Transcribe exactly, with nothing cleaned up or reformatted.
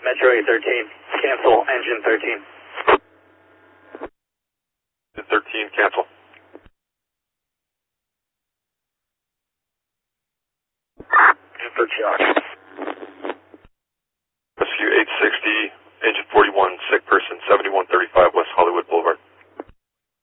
Metro eight thirteen. Cancel engine thirteen. Engine thirteen, cancel. Input shock.